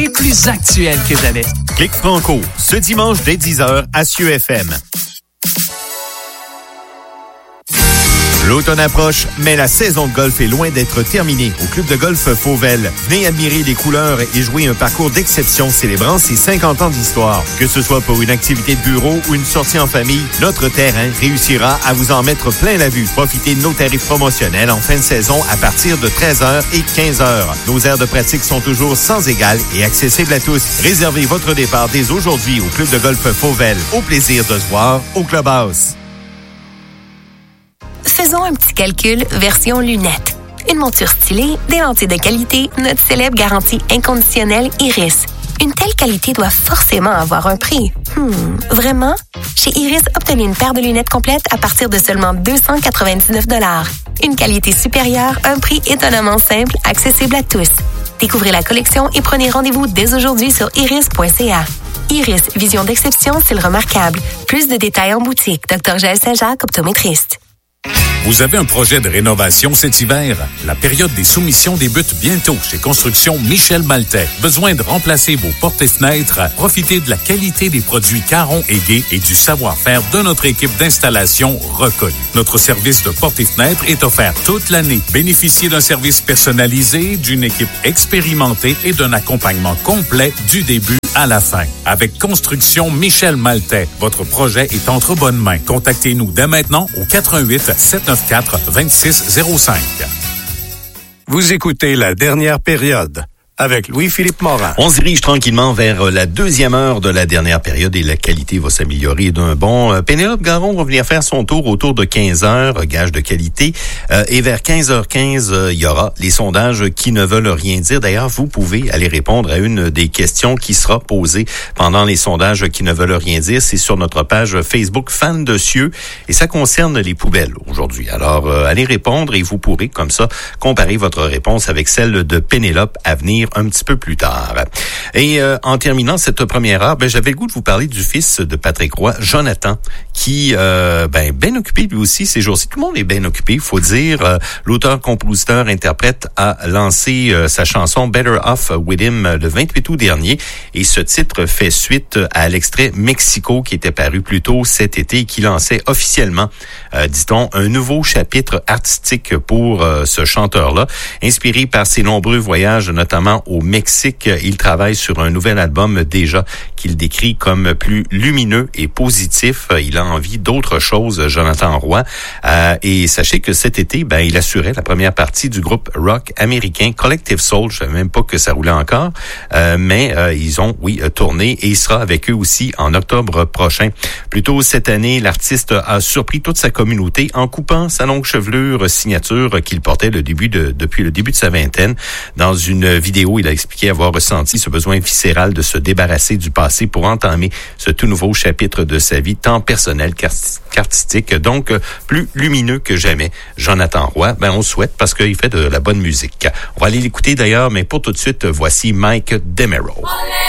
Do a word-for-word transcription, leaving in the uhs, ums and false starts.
et plus actuel que jamais. Clic Franco, ce dimanche dès dix heures à C I E F M. L'automne approche, mais la saison de golf est loin d'être terminée. Au club de golf Fauvel, venez admirer les couleurs et jouer un parcours d'exception célébrant ses cinquante ans d'histoire. Que ce soit pour une activité de bureau ou une sortie en famille, notre terrain réussira à vous en mettre plein la vue. Profitez de nos tarifs promotionnels en fin de saison à partir de treize heures et quinze heures. Nos aires de pratique sont toujours sans égal et accessibles à tous. Réservez votre départ dès aujourd'hui au club de golf Fauvel. Au plaisir de se voir au Clubhouse. Faisons un petit calcul version lunettes. Une monture stylée, des lentilles de qualité, notre célèbre garantie inconditionnelle Iris. Une telle qualité doit forcément avoir un prix. Hmm, vraiment? Chez Iris, obtenez une paire de lunettes complètes à partir de seulement deux cent quatre-vingt-dix-neuf dollars. Une qualité supérieure, un prix étonnamment simple, accessible à tous. Découvrez la collection et prenez rendez-vous dès aujourd'hui sur iris point c a. Iris, vision d'exception, c'est le remarquable. Plus de détails en boutique. docteur Jaël Saint-Jacques, optométriste. Vous avez un projet de rénovation cet hiver? La période des soumissions débute bientôt chez Construction Michel Maltais. Besoin de remplacer vos portes et fenêtres? Profitez de la qualité des produits Caron et Gay et du savoir-faire de notre équipe d'installation reconnue. Notre service de portes et fenêtres est offert toute l'année. Bénéficiez d'un service personnalisé, d'une équipe expérimentée et d'un accompagnement complet du début à la fin. Avec Construction Michel Maltais, votre projet est entre bonnes mains. Contactez-nous dès maintenant au quatre un huit, sept neuf quatre, deux six zéro cinq. Vous écoutez La Dernière Période avec Louis-Philippe Morin. On se dirige tranquillement vers la deuxième heure de la dernière période et la qualité va s'améliorer d'un bond. Euh, Pénélope Garon va venir faire son tour autour de quinze heures, gage de qualité. Euh, et vers quinze heures quinze, euh, il y aura les sondages qui ne veulent rien dire. D'ailleurs, vous pouvez aller répondre à une des questions qui sera posée pendant les sondages qui ne veulent rien dire. C'est sur notre page Facebook Fans de Cieux et ça concerne les poubelles aujourd'hui. Alors, euh, allez répondre et vous pourrez comme ça comparer votre réponse avec celle de Pénélope à venir un petit peu plus tard. Et euh, en terminant cette première heure, ben, j'avais le goût de vous parler du fils de Patrick Roy, Jonathan, qui euh, ben bien occupé lui aussi ces jours-ci. Tout le monde est bien occupé, il faut dire. Euh, l'auteur, compositeur, interprète a lancé euh, sa chanson Better Off With Him le vingt-huit août dernier. Et ce titre fait suite à l'extrait Mexico qui était paru plus tôt cet été et qui lançait officiellement, euh, dit-on, un nouveau chapitre artistique pour euh, ce chanteur-là. Inspiré par ses nombreux voyages, notamment au Mexique, il travaille sur un nouvel album déjà qu'il décrit comme plus lumineux et positif. Il a envie d'autre chose, Jonathan Roy. Euh, et sachez que cet été, ben, il assurait la première partie du groupe rock américain Collective Soul. Je savais même pas que ça roulait encore, euh, mais euh, ils ont, oui, tourné et il sera avec eux aussi en octobre prochain. Plus tôt cette année, l'artiste a surpris toute sa communauté en coupant sa longue chevelure signature qu'il portait le début de, depuis le début de sa vingtaine. Dans une vidéo, il a expliqué avoir ressenti ce besoin viscéral de se débarrasser du passé pour entamer ce tout nouveau chapitre de sa vie, tant personnel qu'artistique, donc plus lumineux que jamais. Jonathan Roy, ben on souhaite parce qu'il fait de la bonne musique. On va aller l'écouter d'ailleurs, mais pour tout de suite, voici Mike DeMero.